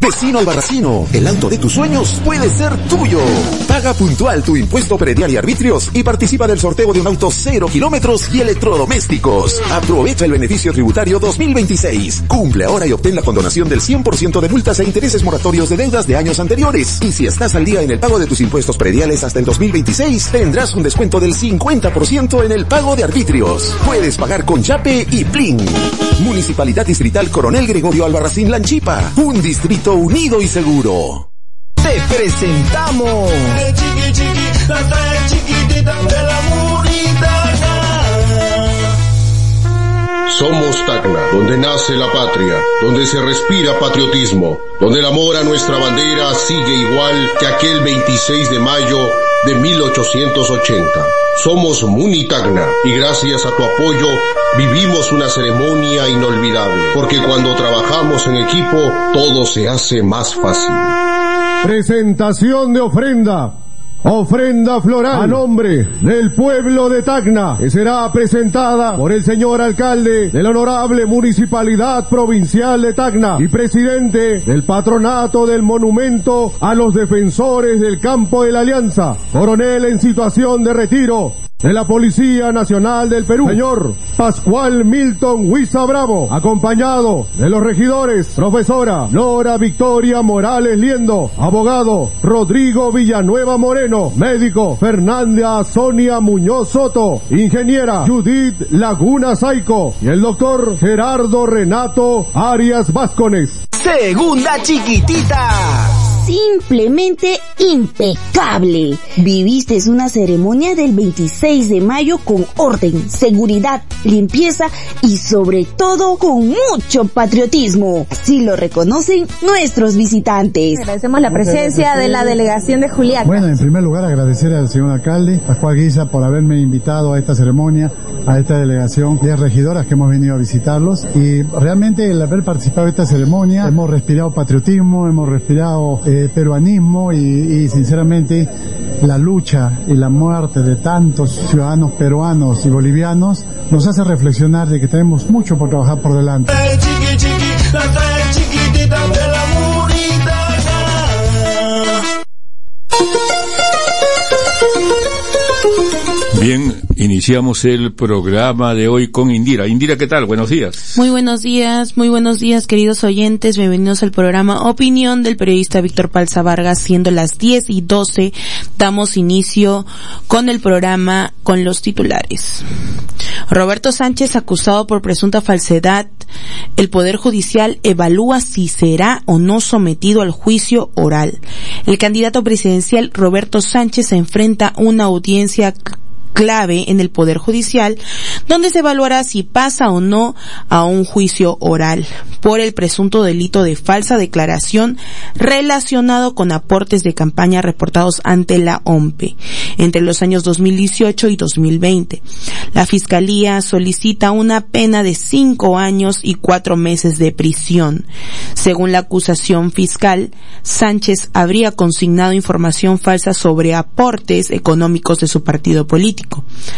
Vecino albarracino, el auto de tus sueños puede ser tuyo. Paga puntual tu impuesto predial y arbitrios y participa del sorteo de un auto 0 kilómetros y electrodomésticos. Aprovecha el beneficio tributario 2026. Cumple ahora y obtén la condonación del 100% de multas e intereses moratorios de deudas de años anteriores. Y si estás al día en el pago de tus impuestos prediales hasta el 2026, tendrás un descuento del 50% en el pago de arbitrios. Puedes pagar con Yape y Plin. Municipalidad Distrital Coronel Gregorio Albarracín Lanchipa. Un distrito unido y seguro. Te presentamos Somos Tacna, donde nace la patria, donde se respira patriotismo, donde el amor a nuestra bandera sigue igual que aquel 26 de mayo de 1880. Somos Muni Tacna y gracias a tu apoyo vivimos una ceremonia inolvidable, porque cuando trabajamos en equipo todo se hace más fácil. Presentación de ofrenda. Ofrenda floral a nombre del pueblo de Tacna, que será presentada por el señor alcalde de la honorable Municipalidad Provincial de Tacna y presidente del patronato del monumento a los defensores del campo de la Alianza, coronel en situación de retiro de la Policía Nacional del Perú, señor Pascual Milton Huiza Bravo, acompañado de los regidores, profesora Nora Victoria Morales Liendo, abogado Rodrigo Villanueva Moreno, médico Fernanda Sonia Muñoz Soto, ingeniera Judith Laguna Saico y el doctor Gerardo Renato Arias Vázquez. Segunda chiquitita. Simplemente impecable. Viviste una ceremonia del 26 de mayo con orden, seguridad, limpieza y sobre todo con mucho patriotismo. Así lo reconocen nuestros visitantes. Agradecemos la presencia de la delegación de Juliaca. Bueno, en primer lugar agradecer al señor alcalde Pascual Guiza por haberme invitado a esta ceremonia, a esta delegación de regidoras que hemos venido a visitarlos, y realmente el haber participado en esta ceremonia hemos respirado patriotismo, hemos respirado peruanismo y sinceramente la lucha y la muerte de tantos ciudadanos peruanos y bolivianos nos hace reflexionar de que tenemos mucho por trabajar por delante. Bien, iniciamos el programa de hoy con Indira. Indira, ¿qué tal? Buenos días. Muy buenos días, queridos oyentes. Bienvenidos al programa Opinión del periodista Víctor Palza Vargas. Siendo las 10:12, damos inicio con el programa con los titulares. Roberto Sánchez acusado por presunta falsedad. El Poder Judicial evalúa si será o no sometido al juicio oral. El candidato presidencial Roberto Sánchez se enfrenta a una audiencia clave en el Poder Judicial, donde se evaluará si pasa o no a un juicio oral por el presunto delito de falsa declaración relacionado con aportes de campaña reportados ante la OMPE entre los años 2018 y 2020. La Fiscalía solicita una pena de 5 años y 4 meses de prisión. Según la acusación fiscal, Sánchez habría consignado información falsa sobre aportes económicos de su partido político,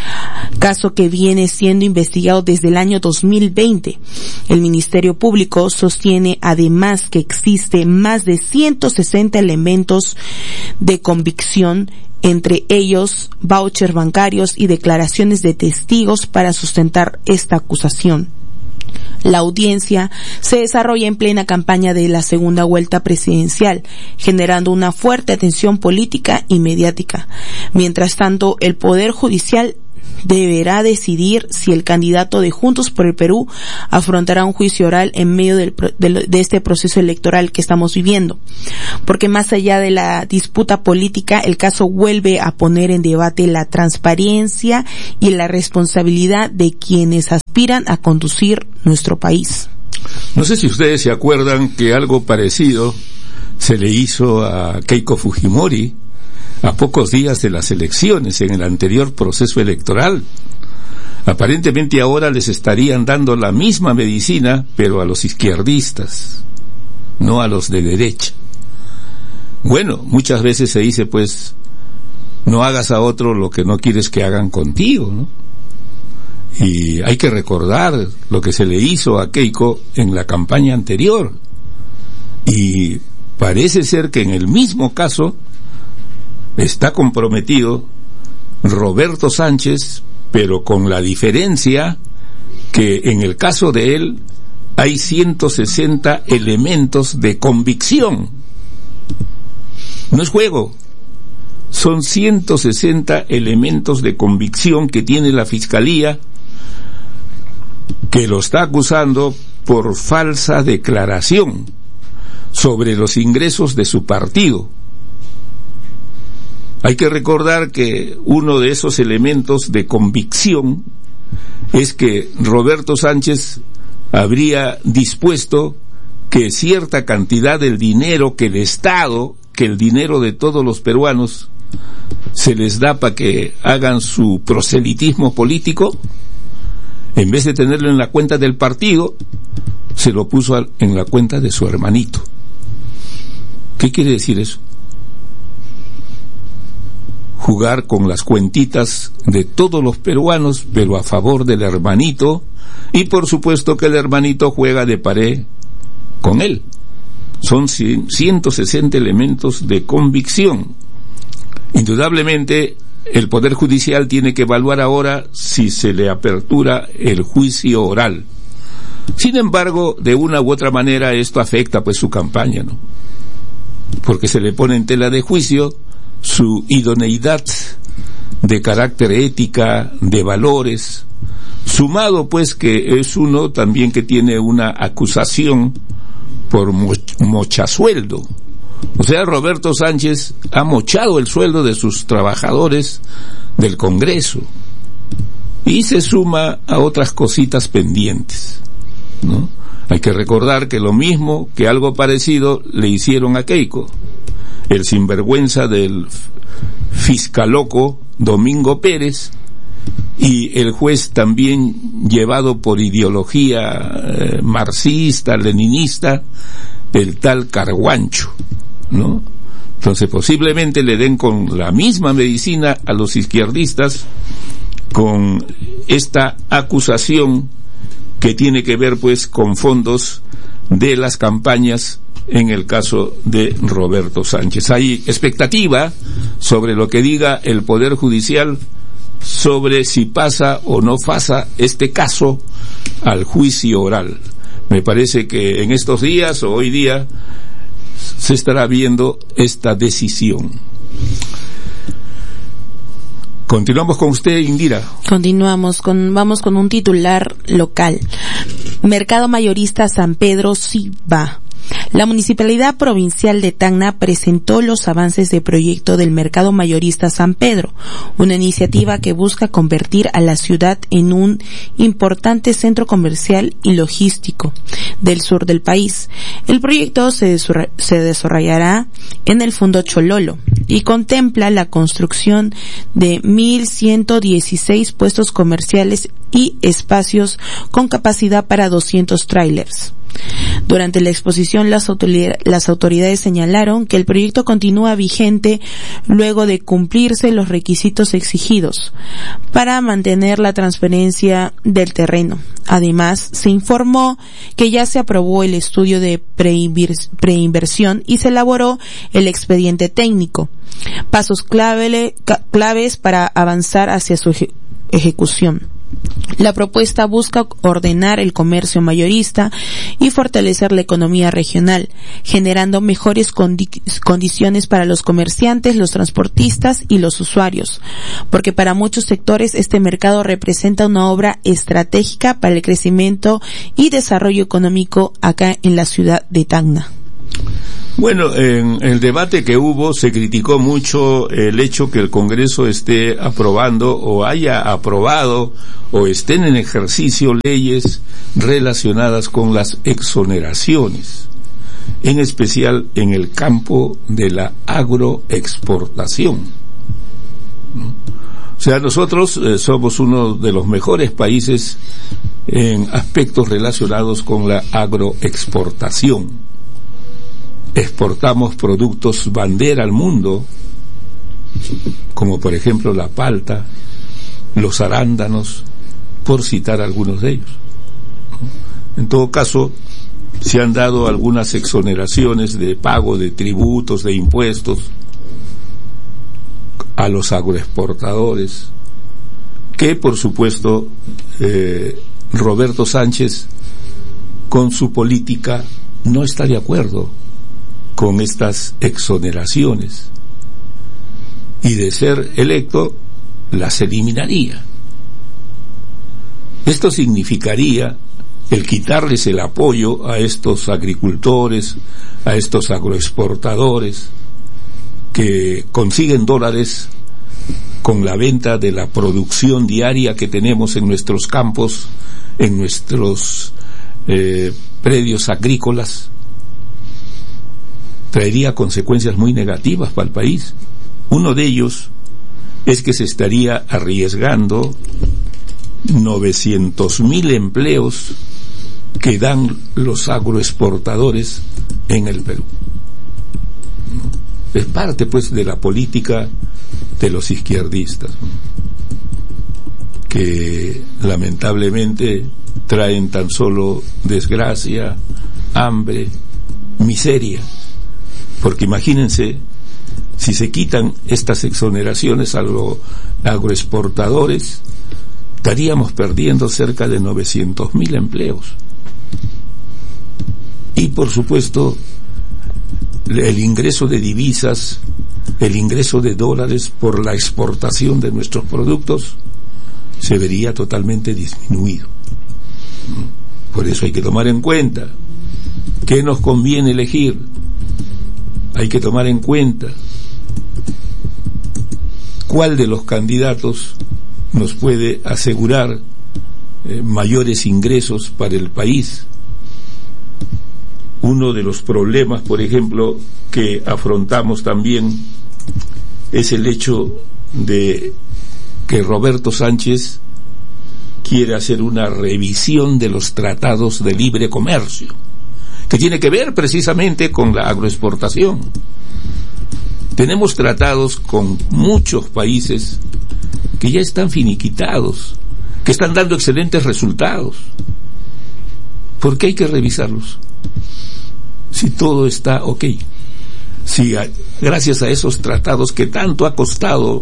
caso que viene siendo investigado desde el año 2020. El Ministerio Público sostiene además que existe más de 160 elementos de convicción, entre ellos vouchers bancarios y declaraciones de testigos para sustentar esta acusación. La audiencia se desarrolla en plena campaña de la segunda vuelta presidencial, generando una fuerte atención política y mediática. Mientras tanto, el Poder Judicial deberá decidir si el candidato de Juntos por el Perú afrontará un juicio oral en medio de este proceso electoral que estamos viviendo. Porque más allá de la disputa política, el caso vuelve a poner en debate la transparencia y la responsabilidad de quienes aspiran a conducir nuestro país. No sé si ustedes se acuerdan que algo parecido se le hizo a Keiko Fujimori a pocos días de las elecciones en el anterior proceso electoral. Aparentemente ahora les estarían dando la misma medicina, pero a los izquierdistas, no a los de derecha. Bueno, muchas veces se dice, pues, no hagas a otro lo que no quieres que hagan contigo, ¿no? Y hay que recordar lo que se le hizo a Keiko en la campaña anterior. Y parece ser que en el mismo caso está comprometido Roberto Sánchez, pero con la diferencia que en el caso de él hay 160 elementos de convicción. No es juego. Son 160 elementos de convicción que tiene la Fiscalía, que lo está acusando por falsa declaración sobre los ingresos de su partido. Hay que recordar que uno de esos elementos de convicción es que Roberto Sánchez habría dispuesto que cierta cantidad del dinero que el Estado, que el dinero de todos los peruanos, se les da para que hagan su proselitismo político, en vez de tenerlo en la cuenta del partido, se lo puso en la cuenta de su hermanito. ¿Qué quiere decir eso? Jugar con las cuentitas de todos los peruanos, pero a favor del hermanito, y por supuesto que el hermanito juega de pared con él. Son 160 elementos de convicción. Indudablemente, el Poder Judicial tiene que evaluar ahora si se le apertura el juicio oral. Sin embargo, de una u otra manera esto afecta pues su campaña, ¿no? Porque se le pone en tela de juicio su idoneidad de carácter ética, de valores, sumado pues que es uno también que tiene una acusación por mochasueldo. O sea, Roberto Sánchez ha mochado el sueldo de sus trabajadores del Congreso y se suma a otras cositas pendientes, ¿no? Hay que recordar que lo mismo, que algo parecido le hicieron a Keiko, el sinvergüenza del fiscaloco Domingo Pérez, y el juez también llevado por ideología marxista, leninista, el tal Carguancho, ¿no? Entonces posiblemente le den con la misma medicina a los izquierdistas con esta acusación que tiene que ver pues con fondos de las campañas en el caso de Roberto Sánchez. Hay expectativa sobre lo que diga el Poder Judicial sobre si pasa o no pasa este caso al juicio oral. Me parece que en estos días o hoy día se estará viendo esta decisión. Continuamos con usted, Indira. Vamos con un titular local. Mercado Mayorista San Pedro sí va. La Municipalidad Provincial de Tacna presentó los avances del proyecto del Mercado Mayorista San Pedro, una iniciativa que busca convertir a la ciudad en un importante centro comercial y logístico del sur del país. El proyecto se desarrollará en el Fundo Chololo y contempla la construcción de 1,116 puestos comerciales y espacios con capacidad para 200 trailers. Durante la exposición, las autoridades señalaron que el proyecto continúa vigente luego de cumplirse los requisitos exigidos para mantener la transferencia del terreno. Además, se informó que ya se aprobó el estudio de preinversión y se elaboró el expediente técnico, pasos claves para avanzar hacia su ejecución. La propuesta busca ordenar el comercio mayorista y fortalecer la economía regional, generando mejores condiciones para los comerciantes, los transportistas y los usuarios, porque para muchos sectores este mercado representa una obra estratégica para el crecimiento y desarrollo económico acá en la ciudad de Tacna. Bueno, en el debate que hubo se criticó mucho el hecho que el Congreso esté aprobando o haya aprobado o estén en ejercicio leyes relacionadas con las exoneraciones, en especial en el campo de la agroexportación, ¿no? O sea, nosotros somos uno de los mejores países en aspectos relacionados con la agroexportación. Exportamos productos bandera al mundo, como por ejemplo la palta, los arándanos, por citar algunos de ellos. En todo caso, se han dado algunas exoneraciones de pago de tributos, de impuestos a los agroexportadores, que por supuesto Roberto Sánchez con su política no está de acuerdo con estas exoneraciones, y de ser electo las eliminaría. Esto significaría el quitarles el apoyo a estos agricultores, a estos agroexportadores que consiguen dólares con la venta de la producción diaria que tenemos en nuestros campos, en nuestros predios agrícolas. Traería consecuencias muy negativas para el país. Uno de ellos es que se estaría arriesgando 900.000 empleos que dan los agroexportadores en el Perú. Es parte pues de la política de los izquierdistas, que lamentablemente traen tan solo desgracia, hambre, miseria. Porque imagínense, si se quitan estas exoneraciones a los agroexportadores, estaríamos perdiendo cerca de 900.000 empleos. Y por supuesto, el ingreso de divisas, el ingreso de dólares por la exportación de nuestros productos se vería totalmente disminuido. Por eso hay que tomar en cuenta qué nos conviene elegir. Hay que tomar en cuenta cuál de los candidatos nos puede asegurar mayores ingresos para el país. Uno de los problemas, por ejemplo, que afrontamos también es el hecho de que Roberto Sánchez quiere hacer una revisión de los tratados de libre comercio, que tiene que ver precisamente con la agroexportación. Tenemos tratados con muchos países que ya están finiquitados, que están dando excelentes resultados. ¿Por qué hay que revisarlos? Si todo está ok, si gracias a esos tratados que tanto ha costado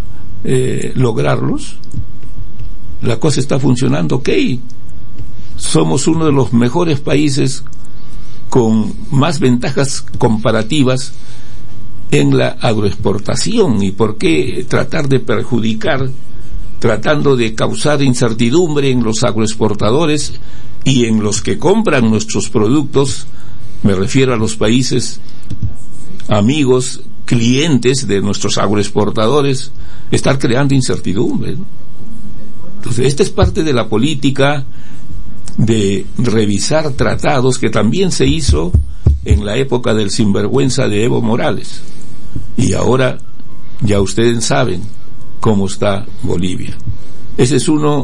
lograrlos, la cosa está funcionando ok. Somos uno de los mejores países con más ventajas comparativas en la agroexportación. ¿Y por qué tratar de perjudicar, tratando de causar incertidumbre en los agroexportadores y en los que compran nuestros productos? Me refiero a los países amigos, clientes de nuestros agroexportadores, estar creando incertidumbre, ¿no? Entonces, esta es parte de la política de revisar tratados que también se hizo en la época del sinvergüenza de Evo Morales. Y ahora ya ustedes saben cómo está Bolivia. Ese es uno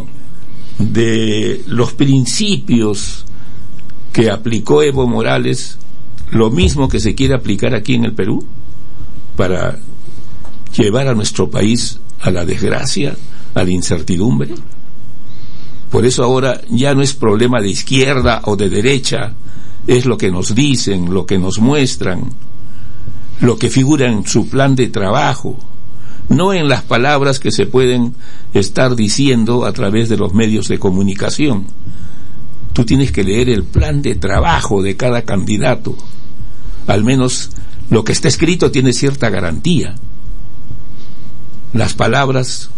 de los principios que aplicó Evo Morales, lo mismo que se quiere aplicar aquí en el Perú, para llevar a nuestro país a la desgracia, a la incertidumbre. Por eso ahora ya no es problema de izquierda o de derecha, es lo que nos dicen, lo que nos muestran, lo que figura en su plan de trabajo, no en las palabras que se pueden estar diciendo a través de los medios de comunicación. Tú tienes que leer el plan de trabajo de cada candidato. Al menos lo que está escrito tiene cierta garantía. Las palabras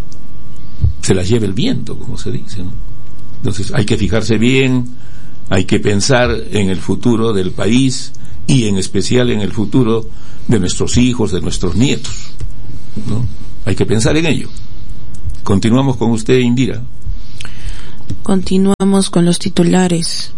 se las lleva el viento, como se dice, ¿no? Entonces hay que fijarse bien, hay que pensar en el futuro del país y en especial en el futuro de nuestros hijos, de nuestros nietos, ¿no? Hay que pensar en ello. Continuamos con usted, Indira. Continuamos con los titulares.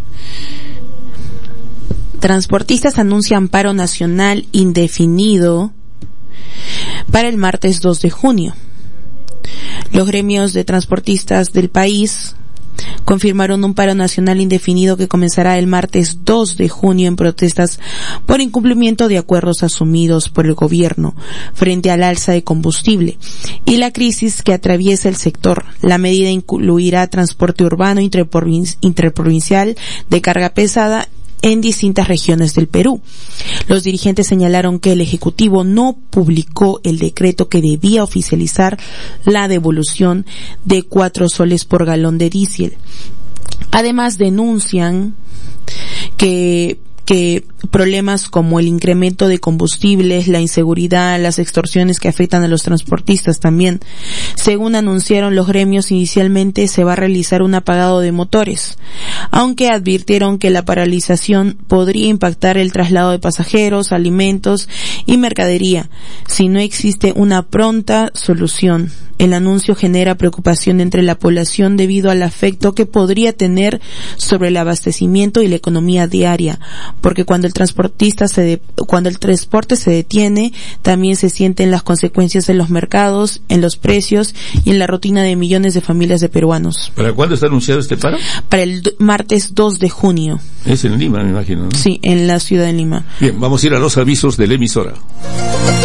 Transportistas anuncian paro nacional indefinido para el martes 2 de junio. Los gremios de transportistas del país confirmaron un paro nacional indefinido que comenzará el martes 2 de junio en protestas por incumplimiento de acuerdos asumidos por el gobierno frente al alza de combustible y la crisis que atraviesa el sector. La medida incluirá transporte urbano interprovincial de carga pesada en distintas regiones del Perú. Los dirigentes señalaron que el Ejecutivo no publicó el decreto que debía oficializar la devolución de 4 soles por galón de diésel. Además, denuncian que problemas como el incremento de combustibles, la inseguridad, las extorsiones que afectan a los transportistas también. Según anunciaron los gremios, inicialmente se va a realizar un apagado de motores, aunque advirtieron que la paralización podría impactar el traslado de pasajeros, alimentos y mercadería si no existe una pronta solución. El anuncio genera preocupación entre la población debido al efecto que podría tener sobre el abastecimiento y la economía diaria, porque cuando el transporte se detiene, también se sienten las consecuencias en los mercados, en los precios y en la rutina de millones de familias de peruanos. ¿Para cuándo está anunciado este paro? Para el martes 2 de junio. Es en Lima, me imagino, ¿no? Sí, en la ciudad de Lima. Bien, vamos a ir a los avisos de la emisora.